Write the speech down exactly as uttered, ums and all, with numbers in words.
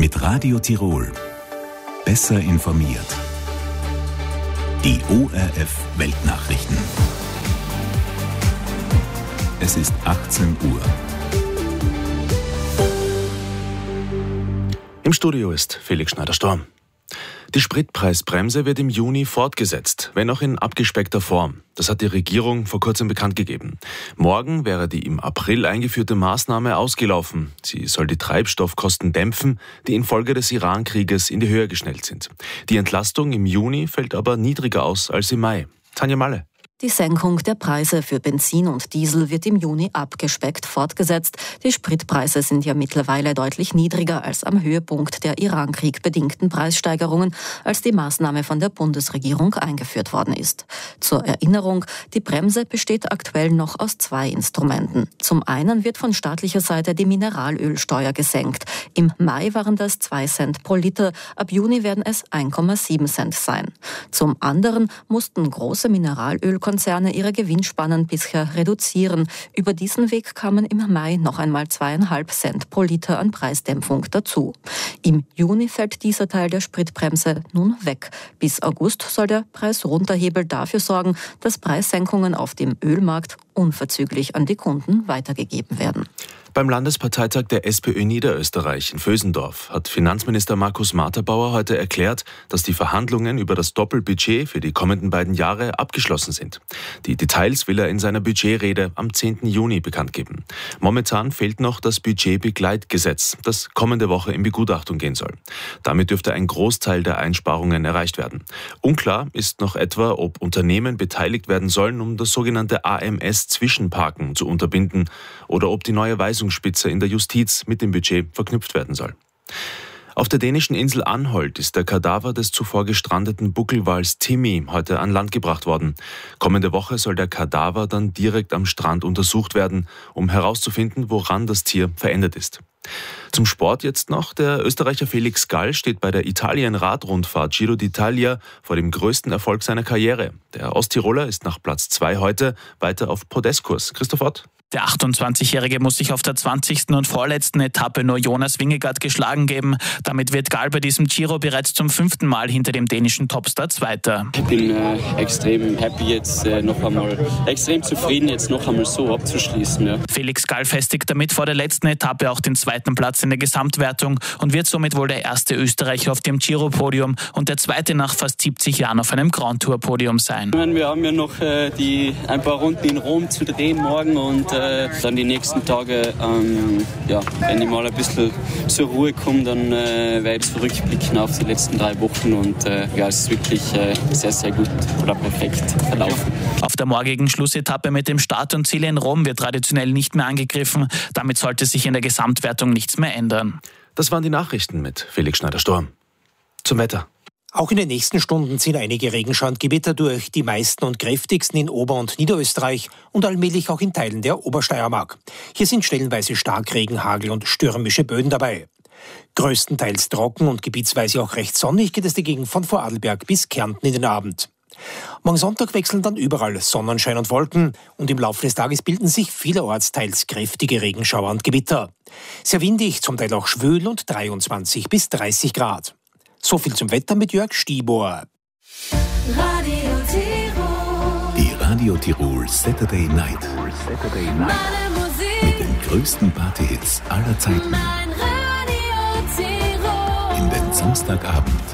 Mit Radio Tirol. Besser informiert. Die O R F Weltnachrichten. Es ist achtzehn Uhr. Im Studio ist Felix Schneider-Storm. Die Spritpreisbremse wird im Juni fortgesetzt, wenn auch in abgespeckter Form. Das hat die Regierung vor kurzem bekannt gegeben. Morgen wäre die im April eingeführte Maßnahme ausgelaufen. Sie soll die Treibstoffkosten dämpfen, die infolge des Iran-Krieges in die Höhe geschnellt sind. Die Entlastung im Juni fällt aber niedriger aus als im Mai. Tanja Malle. Die Senkung der Preise für Benzin und Diesel wird im Juni abgespeckt fortgesetzt. Die Spritpreise sind ja mittlerweile deutlich niedriger als am Höhepunkt der Iran-Krieg bedingten Preissteigerungen, als die Maßnahme von der Bundesregierung eingeführt worden ist. Zur Erinnerung, die Bremse besteht aktuell noch aus zwei Instrumenten. Zum einen wird von staatlicher Seite die Mineralölsteuer gesenkt. Im Mai waren das zwei Cent pro Liter, ab Juni werden es eins Komma sieben Cent sein. Zum anderen mussten große Mineralölkonzerne Konzerne ihre Gewinnspannen bisher reduzieren. Über diesen Weg kamen im Mai noch einmal zweieinhalb Cent pro Liter an Preisdämpfung dazu. Im Juni fällt dieser Teil der Spritbremse nun weg. Bis August soll der Preisrunterhebel dafür sorgen, dass Preissenkungen auf dem Ölmarkt unverzüglich an die Kunden weitergegeben werden. Beim Landesparteitag der SPÖ Niederösterreich in Vösendorf hat Finanzminister Markus Marterbauer heute erklärt, dass die Verhandlungen über das Doppelbudget für die kommenden beiden Jahre abgeschlossen sind. Die Details will er in seiner Budgetrede am zehnten Juni bekannt geben. Momentan fehlt noch das Budgetbegleitgesetz, das kommende Woche in Begutachtung gehen soll. Damit dürfte ein Großteil der Einsparungen erreicht werden. Unklar ist noch etwa, ob Unternehmen beteiligt werden sollen, um das sogenannte A M S-Zwischenparken zu unterbinden oder ob die neue Weisungsspitze in der Justiz mit dem Budget verknüpft werden soll. Auf der dänischen Insel Anholt ist der Kadaver des zuvor gestrandeten Buckelwals Timmy heute an Land gebracht worden. Kommende Woche soll der Kadaver dann direkt am Strand untersucht werden, um herauszufinden, woran das Tier verendet ist. Zum Sport jetzt noch. Der Österreicher Felix Gall steht bei der Italien-Radrundfahrt Giro d'Italia vor dem größten Erfolg seiner Karriere. Der Osttiroler ist nach Platz zwei heute weiter auf Podestkurs. Christoph Ott. Der achtundzwanzigjährige muss sich auf der zwanzigsten und vorletzten Etappe nur Jonas Vingegaard geschlagen geben. Damit wird Gall bei diesem Giro bereits zum fünften Mal hinter dem dänischen Topstar Zweiter. Ich bin äh, extrem happy jetzt äh, noch einmal, extrem zufrieden jetzt noch einmal so abzuschließen. Ja. Felix Gall festigt damit vor der letzten Etappe auch den zweiten Platz in der Gesamtwertung und wird somit wohl der erste Österreicher auf dem Giro-Podium und der zweite nach fast siebzig Jahren auf einem Grand Tour-Podium sein. Wir haben ja noch äh, die, ein paar Runden in Rom zu drehen morgen und äh, dann die nächsten Tage, ähm, ja, wenn ich mal ein bisschen zur Ruhe komme, dann äh, werde ich zurückblicken auf die letzten drei Wochen und äh, ja, es ist wirklich äh, sehr, sehr gut oder perfekt verlaufen. Auf der morgigen Schlussetappe mit dem Start und Ziel in Rom wird traditionell nicht mehr angegriffen. Damit sollte sich in der Gesamtwertung nichts mehr ändern. Das waren die Nachrichten mit Felix Schneider-Storm. Zum Wetter. Auch in den nächsten Stunden ziehen einige Regenschauer und Gewitter durch, die meisten und kräftigsten in Ober- und Niederösterreich und allmählich auch in Teilen der Obersteiermark. Hier sind stellenweise Starkregen, Hagel und stürmische Böen dabei. Größtenteils trocken und gebietsweise auch recht sonnig geht es dagegen von Vorarlberg bis Kärnten in den Abend. Morgen Sonntag wechseln dann überall Sonnenschein und Wolken und im Laufe des Tages bilden sich vielerorts teils kräftige Regenschauer und Gewitter. Sehr windig, zum Teil auch schwül und dreiundzwanzig bis dreißig Grad. So viel zum Wetter mit Jörg Stibor. Radio Tirol. Die Radio Tirol Saturday Night. Saturday Night. Mit den größten Partyhits aller Zeiten. In den Samstagabend